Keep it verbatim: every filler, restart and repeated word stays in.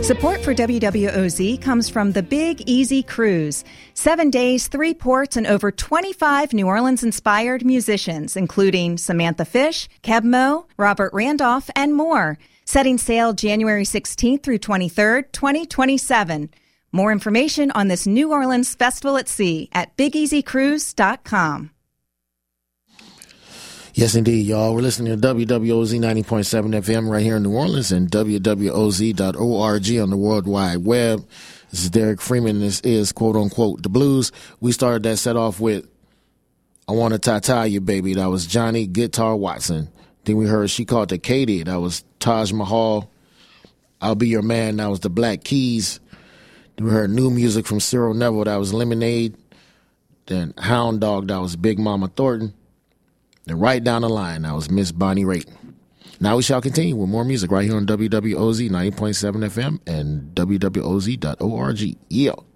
Support for W W O Z comes from the Big Easy Cruise. Seven days, three ports, and over twenty-five New Orleans-inspired musicians, including Samantha Fish, Keb Mo, Robert Randolph, and more. Setting sail January sixteenth through twenty-third, twenty twenty-seven. More information on this New Orleans Festival at Sea at big easy cruise dot com. Yes, indeed, y'all. We're listening to W W O Z ninety point seven F M right here in New Orleans and W W O Z dot org on the World Wide Web. This is Derek Freeman. This is, quote, unquote, The Blues. We started that set off with I Want to Ta-Ta You, Baby. That was Johnny Guitar Watson. Then we heard She Called to Katie. That was Taj Mahal. I'll Be Your Man. That was the Black Keys. Then we heard new music from Cyril Neville. That was Lemonade. Then Hound Dog. That was Big Mama Thornton. And right down the line, that was Miss Bonnie Raitt. Now we shall continue with more music right here on W W O Z ninety point seven F M and W W O Z dot org. Yeah.